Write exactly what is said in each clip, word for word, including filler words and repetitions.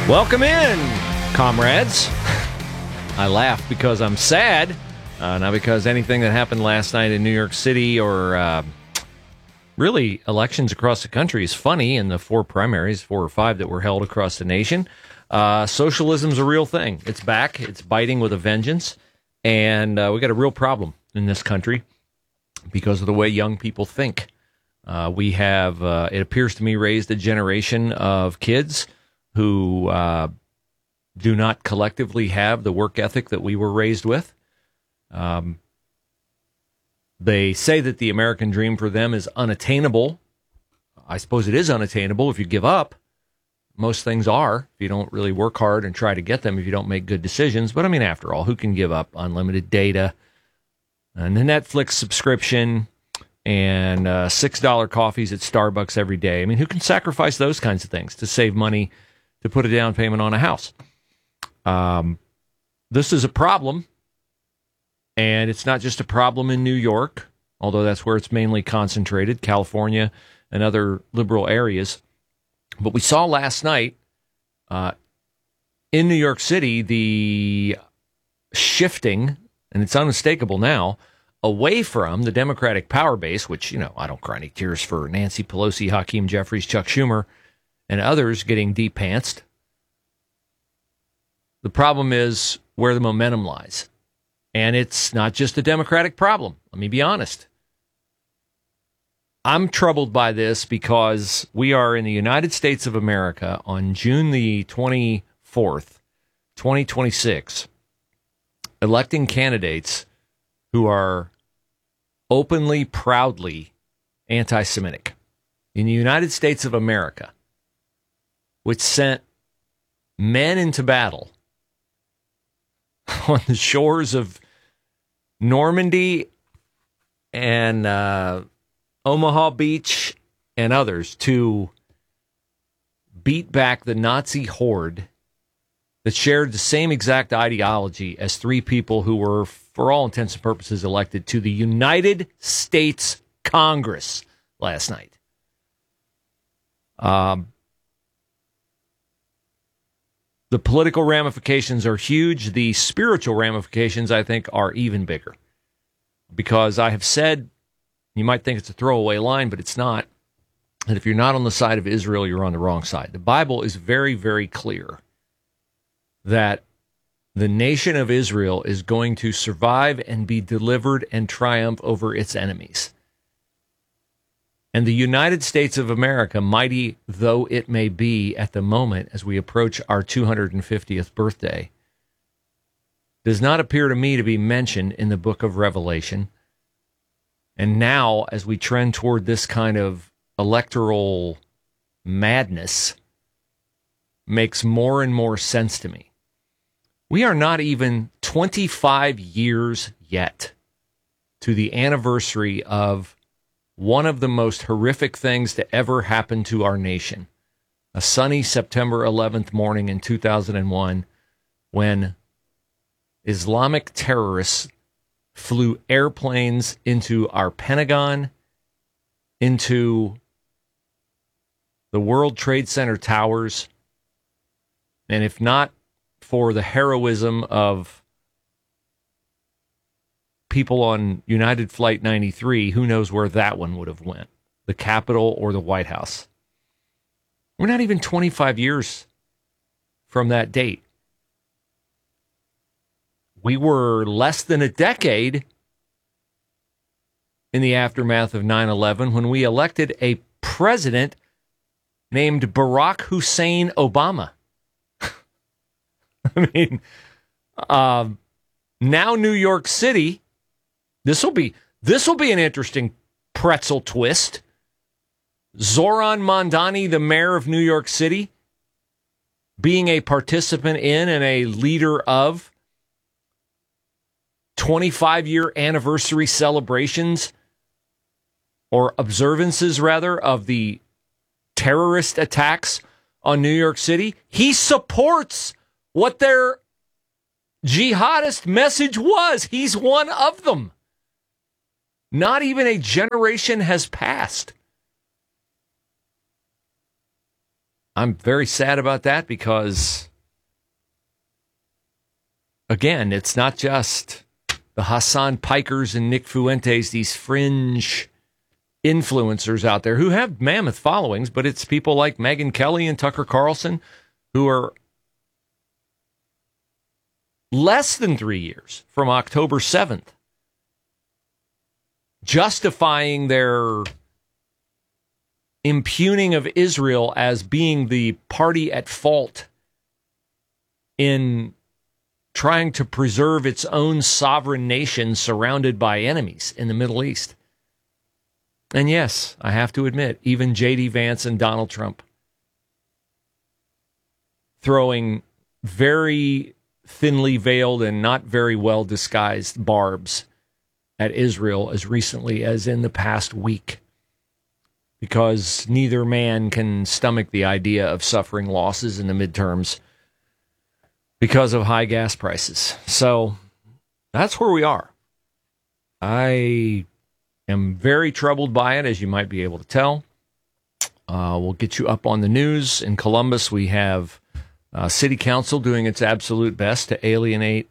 Welcome in, comrades. I laugh because I'm sad, uh, not because anything that happened last night in New York City or uh, really elections across the country is funny in the four primaries, four or five that were held across the nation. Uh, socialism's a real thing. It's back. It's biting with a vengeance. And uh, we got a real problem in this country because of the way young people think. Uh, we have, uh, it appears to me, raised a generation of kids who uh, do not collectively have the work ethic that we were raised with. Um, they say that the American dream for them is unattainable. I suppose it is unattainable if you give up. Most things are, if you don't really work hard and try to get them, if you don't make good decisions. But I mean, after all, who can give up unlimited data and a Netflix subscription and uh, six dollar coffees at Starbucks every day? I mean, who can sacrifice those kinds of things to save money to put a down payment on a house? Um, this is a problem, and it's not just a problem in New York, although that's where it's mainly concentrated, California and other liberal areas. But we saw last night uh, in New York City the shifting, and it's unmistakable now, away from the Democratic power base, which, you know, I don't cry any tears for Nancy Pelosi, Hakeem Jeffries, Chuck Schumer, and others getting depantsed. The problem is where the momentum lies. And it's not just a Democratic problem. Let me be honest. I'm troubled by this because we are in the United States of America on June the twenty-fourth, twenty twenty-six, electing candidates who are openly, proudly anti-Semitic. In the United States of America, which sent men into battle on the shores of Normandy and uh, Omaha Beach and others to beat back the Nazi horde that shared the same exact ideology as three people who were, for all intents and purposes, elected to the United States Congress last night. Um, the political ramifications are huge. The spiritual ramifications, I think, are even bigger. Because I have said, you might think it's a throwaway line, but it's not. And if you're not on the side of Israel, you're on the wrong side. The Bible is very, very clear that the nation of Israel is going to survive and be delivered and triumph over its enemies. And the United States of America, mighty though it may be at the moment as we approach our two hundred fiftieth birthday, does not appear to me to be mentioned in the book of Revelation. And now, as we trend toward this kind of electoral madness, makes more and more sense to me. We are not even twenty-five years yet to the anniversary of one of the most horrific things to ever happen to our nation. A sunny September eleventh morning in two thousand one, when Islamic terrorists flew airplanes into our Pentagon, into the World Trade Center towers, and if not for the heroism of people on United Flight ninety-three, who knows where that one would have went, the Capitol or the White House. We're not even twenty-five years from that date. We were less than a decade in the aftermath of nine eleven when we elected a president named Barack Hussein Obama. I mean, um, now New York City, this will be this will be an interesting pretzel twist. Zoran Mondani, the mayor of New York City, being a participant in and a leader of twenty-five-year anniversary celebrations, or observances, rather, of the terrorist attacks on New York City. He supports what their jihadist message was. He's one of them. Not even a generation has passed. I'm very sad about that because, again, it's not just the Hassan Pikers and Nick Fuentes, these fringe influencers out there who have mammoth followings, but it's people like Megyn Kelly and Tucker Carlson who are less than three years from October seventh justifying their impugning of Israel as being the party at fault in trying to preserve its own sovereign nation surrounded by enemies in the Middle East. And yes, I have to admit, even J D Vance and Donald Trump throwing very thinly veiled and not very well disguised barbs at Israel as recently as in the past week, because neither man can stomach the idea of suffering losses in the midterms because of high gas prices. So that's where we are. I am very troubled by it, as you might be able to tell. Uh, we'll get you up on the news. In Columbus, we have uh, City Council doing its absolute best to alienate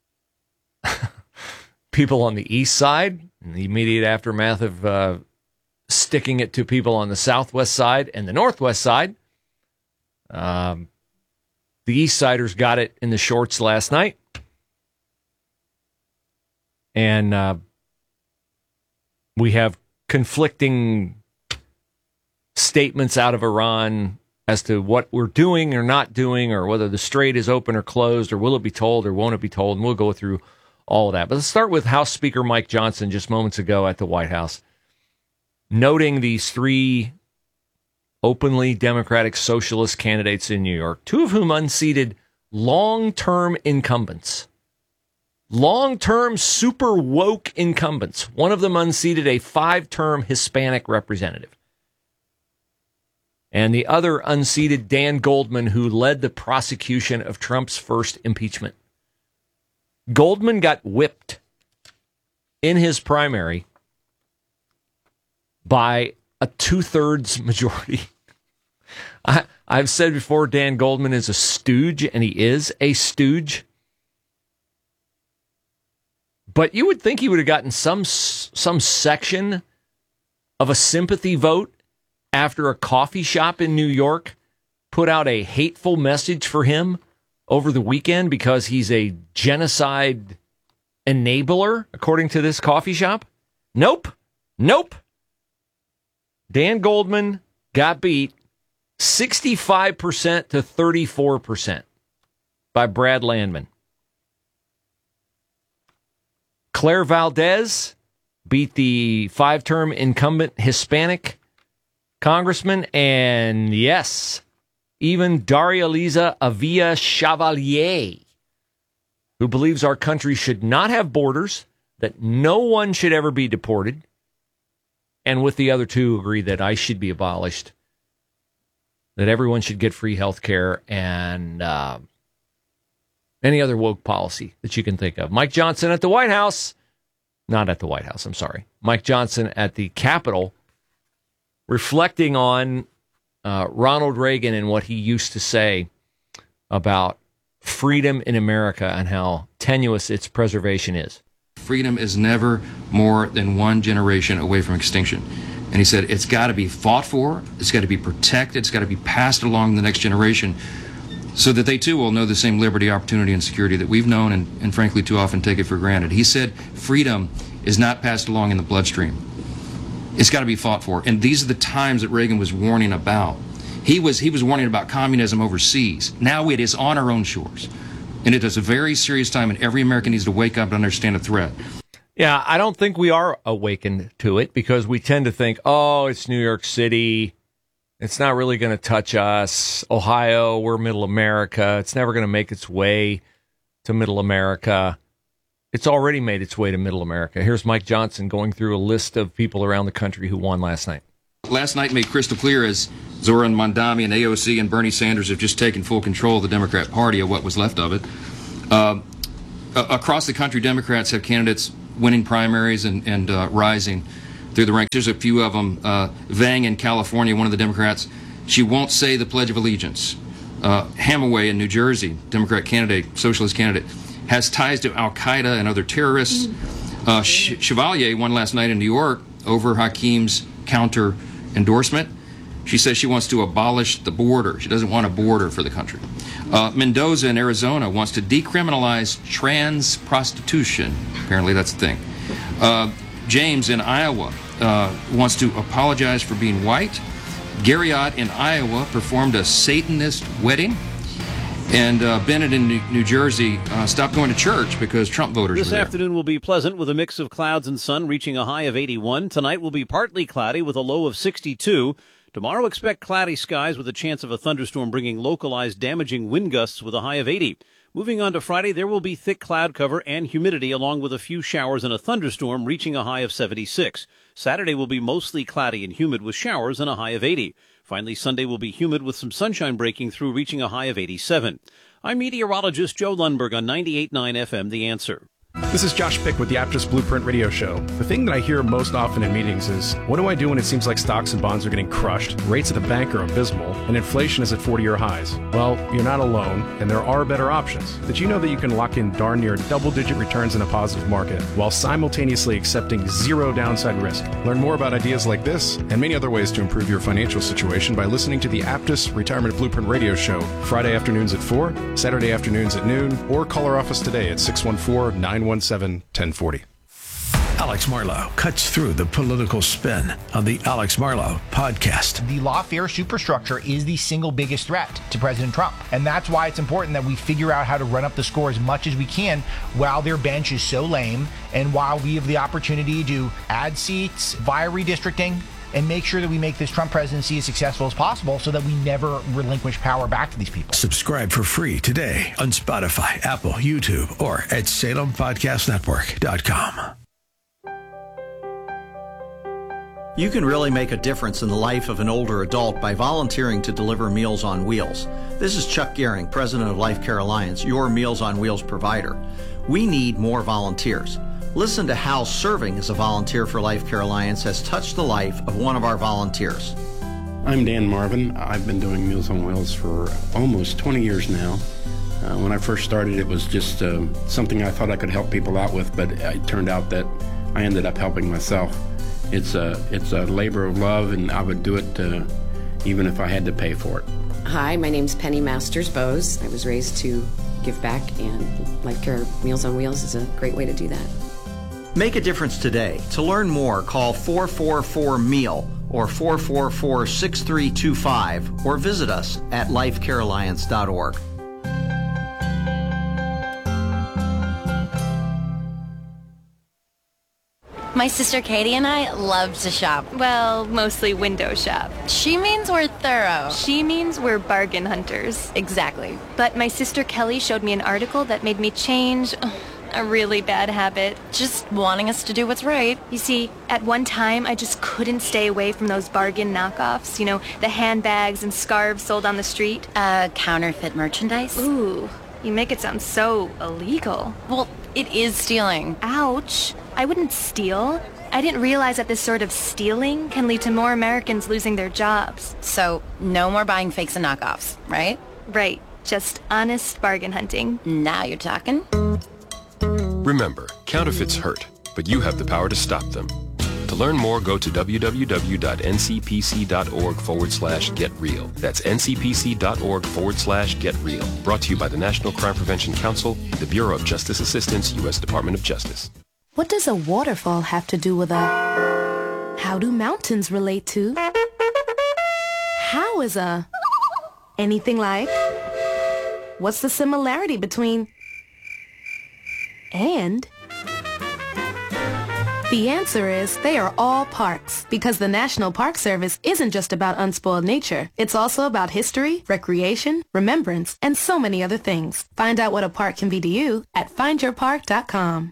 people on the east side in the immediate aftermath of uh, sticking it to people on the southwest side and the northwest side. Um, the East Siders got it in the shorts last night. And uh, we have conflicting statements out of Iran as to what we're doing or not doing, or whether the strait is open or closed, or will it be told or won't it be told. And we'll go through all of that. But let's start with House Speaker Mike Johnson just moments ago at the White House, noting these three openly Democratic socialist candidates in New York, two of whom unseated long-term incumbents. Long-term super woke incumbents. One of them unseated a five-term Hispanic representative. And the other unseated Dan Goldman, who led the prosecution of Trump's first impeachment. Goldman got whipped in his primary by a two-thirds majority. I, I've said before, Dan Goldman is a stooge, and he is a stooge. But you would think he would have gotten some some section of a sympathy vote after a coffee shop in New York put out a hateful message for him over the weekend because he's a genocide enabler, according to this coffee shop. Nope. Nope. Dan Goldman got beat sixty-five percent to thirty-four percent by Brad Landman. Claire Valdez beat the five-term incumbent Hispanic congressman, and yes, even Daria Liza Avila Chevalier, who believes our country should not have borders, that no one should ever be deported, and with the other two agree that ICE should be abolished, that everyone should get free health care, and uh, any other woke policy that you can think of. Mike Johnson at the White House, not at the White House, I'm sorry. Mike Johnson at the Capitol, reflecting on uh, Ronald Reagan and what he used to say about freedom in America and how tenuous its preservation is. Freedom is never more than one generation away from extinction. And he said it's got to be fought for, it's got to be protected, it's got to be passed along to the next generation so that they too will know the same liberty, opportunity, and security that we've known and, and frankly too often take it for granted. He said freedom is not passed along in the bloodstream. It's got to be fought for. And these are the times that Reagan was warning about. He was, he was warning about communism overseas. Now it is on our own shores. And it is a very serious time, and every American needs to wake up and understand the threat. Yeah, I don't think we are awakened to it because we tend to think, oh, it's New York City. It's not really going to touch us. Ohio, we're middle America. It's never going to make its way to middle America. It's already made its way to middle America. Here's Mike Johnson going through a list of people around the country who won last night. Last night made crystal clear as Zoran Mondami and A O C and Bernie Sanders have just taken full control of the Democrat Party, of what was left of it. Uh, across the country, Democrats have candidates winning primaries and, and uh, rising through the ranks. There's a few of them. Uh, Vang in California, one of the Democrats, She won't say the Pledge of Allegiance. Uh, Hamaway in New Jersey, Democrat candidate, socialist candidate, has ties to Al-Qaeda and other terrorists. Uh, Ch- Chevalier won last night in New York over Hakeem's counter endorsement. She says she wants to abolish the border. She doesn't want a border for the country. Uh, Mendoza in Arizona wants to decriminalize trans prostitution. Apparently that's a thing. Uh, James in Iowa uh, wants to apologize for being white. Garriott in Iowa performed a Satanist wedding. And uh, Bennett in New, New Jersey uh, stopped going to church because Trump voters This were there. afternoon will be pleasant with a mix of clouds and sun, reaching a high of eighty-one. Tonight will be partly cloudy with a low of sixty-two. Tomorrow, expect cloudy skies with a chance of a thunderstorm bringing localized damaging wind gusts with a high of eighty. Moving on to Friday, there will be thick cloud cover and humidity along with a few showers and a thunderstorm reaching a high of seventy-six. Saturday will be mostly cloudy and humid with showers and a high of eighty. Finally, Sunday will be humid with some sunshine breaking through, reaching a high of eighty-seven. I'm meteorologist Joe Lundberg on ninety-eight point nine F M, The Answer. This is Josh Pick with the Aptus Blueprint Radio Show. The thing that I hear most often in meetings is, what do I do when it seems like stocks and bonds are getting crushed, rates at the bank are abysmal, and inflation is at forty-year highs? Well, you're not alone, and there are better options. Did you know that you can lock in darn near double-digit returns in a positive market while simultaneously accepting zero downside risk? Learn more about ideas like this and many other ways to improve your financial situation by listening to the Aptus Retirement Blueprint Radio Show, Friday afternoons at four, Saturday afternoons at noon, or call our office today at six one four, nine one seven, one oh four oh. Alex Marlow cuts through the political spin on the Alex Marlow podcast. The lawfare superstructure is the single biggest threat to President Trump. And that's why it's important that we figure out how to run up the score as much as we can while their bench is so lame and while we have the opportunity to add seats via redistricting and make sure that we make this Trump presidency as successful as possible so that we never relinquish power back to these people. Subscribe for free today on Spotify, Apple, YouTube, or at Salem Podcast Network dot com. You can really make a difference in the life of an older adult by volunteering to deliver Meals on Wheels. This is Chuck Gehring, president of Life Care Alliance, your Meals on Wheels provider. We need more volunteers. Listen to how serving as a volunteer for Life Care Alliance has touched the life of one of our volunteers. I'm Dan Marvin. I've been doing Meals on Wheels for almost twenty years now. Uh, when I first started, it was just uh, something I thought I could help people out with, but it turned out that I ended up helping myself. It's a, it's a labor of love, and I would do it uh, even if I had to pay for it. Hi, my name's Penny Masters Bose. I was raised to give back, and Life Care Meals on Wheels is a great way to do that. Make a difference today. To learn more, call four four four meal or four four four, six three two five or visit us at life care alliance dot org. My sister Katie and I love to shop. Well, mostly window shop. She means we're thorough. She means we're bargain hunters. Exactly. But my sister Kelly showed me an article that made me change a really bad habit. Just wanting us to do what's right. You see, at one time, I just couldn't stay away from those bargain knockoffs. You know, the handbags and scarves sold on the street. Uh, counterfeit merchandise? Ooh, you make it sound so illegal. Well, it is stealing. Ouch. I wouldn't steal. I didn't realize that this sort of stealing can lead to more Americans losing their jobs. So, no more buying fakes and knockoffs, right? Right. Just honest bargain hunting. Now you're talking. Remember, counterfeits hurt, but you have the power to stop them. To learn more, go to www.ncpc.org forward slash get real. That's ncpc.org forward slash get real. Brought to you by the National Crime Prevention Council, the Bureau of Justice Assistance, U S Department of Justice. What does a waterfall have to do with a... How do mountains relate to... How is a... Anything like... What's the similarity between... And... The answer is they are all parks, because the National Park Service isn't just about unspoiled nature. It's also about history, recreation, remembrance, and so many other things. Find out what a park can be to you at find your park dot com.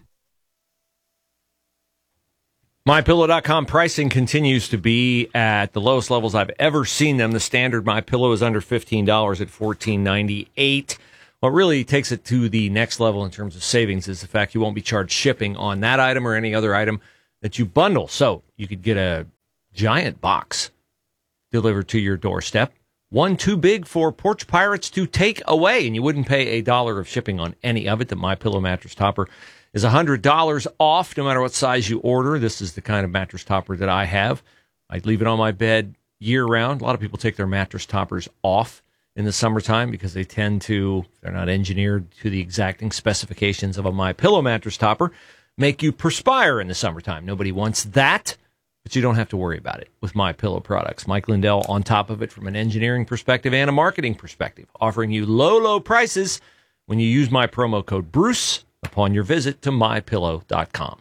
My Pillow dot com pricing continues to be at the lowest levels I've ever seen them. The standard MyPillow is under fifteen dollars at fourteen ninety-eight. What really takes it to the next level in terms of savings is the fact you won't be charged shipping on that item or any other item that you bundle. So you could get a giant box delivered to your doorstep one too big for porch pirates to take away, and you wouldn't pay a dollar of shipping on any of it. The MyPillow mattress topper is one hundred dollars off no matter what size you order. This is the kind of mattress topper that I have. I'd leave it on my bed year-round. A lot of people take their mattress toppers off in the summertime because they tend to, they're not engineered to the exacting specifications of a MyPillow mattress topper, make you perspire in the summertime. Nobody wants that, but you don't have to worry about it with MyPillow products. Mike Lindell on top of it from an engineering perspective and a marketing perspective, offering you low, low prices when you use my promo code Bruce upon your visit to my pillow dot com.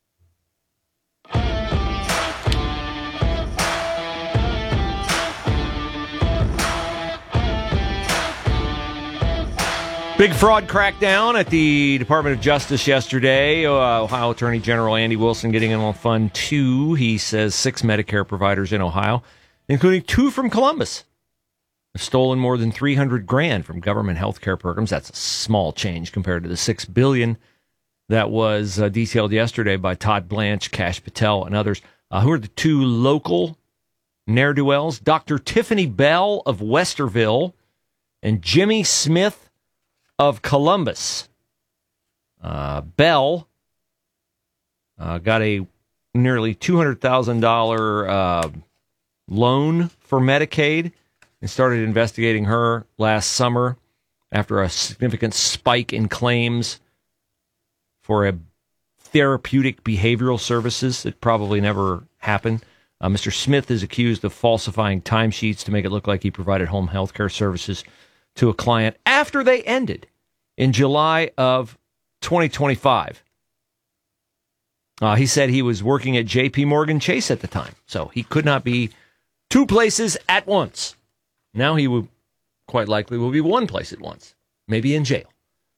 Big fraud crackdown at the Department of Justice yesterday. Uh, Ohio Attorney General Andy Wilson getting in on fun, too. He says six Medicare providers in Ohio, including two from Columbus, have stolen more than three hundred grand from government health care programs. That's a small change compared to the six billion dollars that was uh, detailed yesterday by Todd Blanche, Kash Patel, and others. Uh, who are the two local ne'er-do-wells? Doctor Tiffany Bell of Westerville and Jimmy Smith of Columbus. Uh, Bell uh, got a nearly two hundred thousand dollars uh, loan for Medicaid and started investigating her last summer after a significant spike in claims for a therapeutic behavioral services that probably never happened. Uh, Mister Smith is accused of falsifying timesheets to make it look like he provided home health care services to a client after they ended in July of twenty twenty-five. Uh, he said he was working at J P Morgan Chase at the time, so he could not be two places at once. Now he would quite likely will be one place at once, maybe in jail.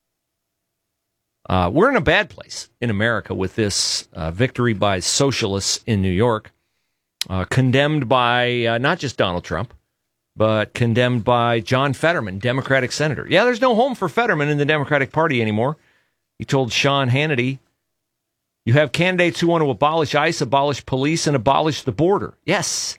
Uh, we're in a bad place in America with this uh, victory by socialists in New York, uh, condemned by uh, not just Donald Trump, but condemned by John Fetterman, Democratic senator. Yeah, there's no home for Fetterman in the Democratic Party anymore. He told Sean Hannity, you have candidates who want to abolish ICE, abolish police, and abolish the border. Yes.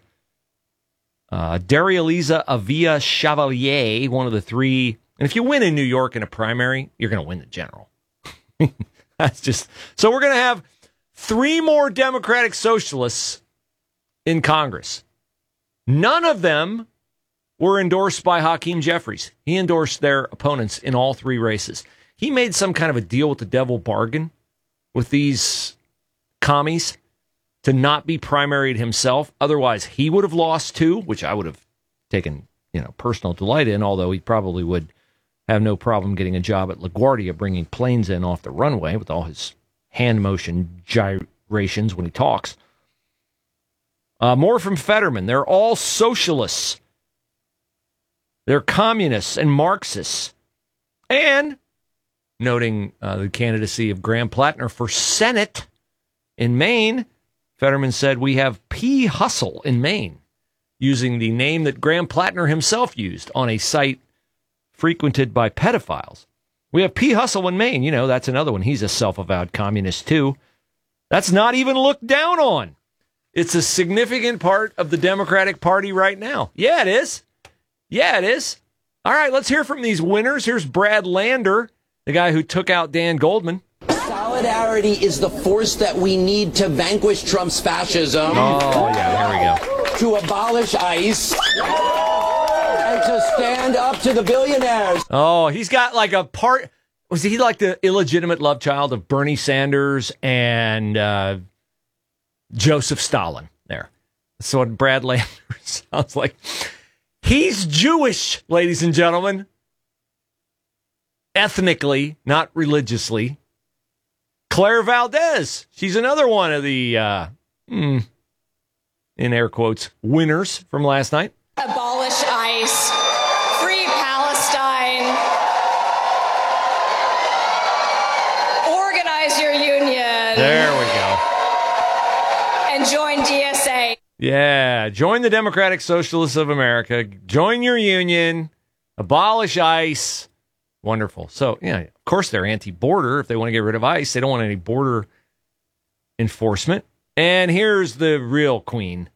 Uh, Daria-Liza Avila Chevalier, one of the three. And if you win in New York in a primary, you're going to win the general. That's just. So we're going to have three more Democratic socialists in Congress. None of them were endorsed by Hakeem Jeffries. He endorsed their opponents in all three races. He made some kind of a deal with the devil bargain with these commies to not be primaried himself. Otherwise, he would have lost too, which I would have taken, you know, personal delight in, although he probably would have no problem getting a job at LaGuardia bringing planes in off the runway with all his hand motion gyrations when he talks. Uh, more from Fetterman. They're all socialists. They're communists and Marxists. And noting uh, the candidacy of Graham Plattner for Senate in Maine, Fetterman said, we have P. Hustle in Maine, using the name that Graham Plattner himself used on a site frequented by pedophiles. We have P. Hustle in Maine. You know, that's another one. He's a self-avowed communist, too. That's not even looked down on. It's a significant part of the Democratic Party right now. Yeah, it is. Yeah, it is. All right, let's hear from these winners. Here's Brad Lander, the guy who took out Dan Goldman. Solidarity is the force that we need to vanquish Trump's fascism. Oh, yeah, there we go. To abolish ICE and to stand up to the billionaires. Oh, he's got like a part. Was he like the illegitimate love child of Bernie Sanders and uh, Joseph Stalin there? That's what Brad Lander sounds like. He's Jewish, ladies and gentlemen. Ethnically, not religiously. Claire Valdez. She's another one of the, uh, mm, in air quotes, winners from last night. Abolish ICE. Free Palestine. Organize your union. There we go. And join D S A. Yeah, join the Democratic Socialists of America. Join your union. Abolish ICE. Wonderful. So, yeah, of course they're anti-border. If they want to get rid of ICE, they don't want any border enforcement. And here's the real queen